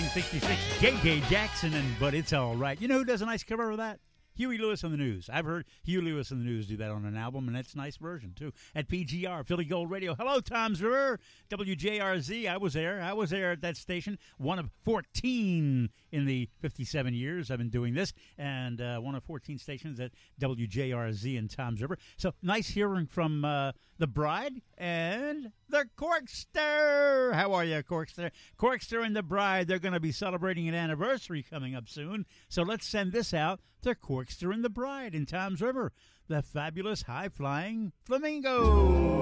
1966, J.J. Jackson But It's All Right. You know who does a nice cover of that? Huey Lewis on the News. I've heard Huey Lewis on the News do that on an album, and that's a nice version, too. At PGR, Philly Gold Radio. Hello, Toms River, WJRZ. I was there at that station. One of 14 in the 57 years I've been doing this, and one of 14 stations at WJRZ in Toms River. So nice hearing from the bride and the Corkster. How are you, Corkster? Corkster and the bride, they're going to be celebrating an anniversary coming up soon. So let's send this out to Corkster and the bride in Toms River, the fabulous high-flying flamingo.